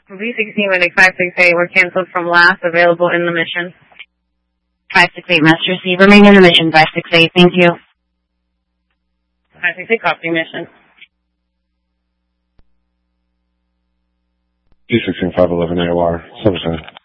V16 Medic 568 were canceled from last available in the mission. 568 Master C, remain in the mission, 568, thank you. 568 copy mission. V16 511 AOR, 7%.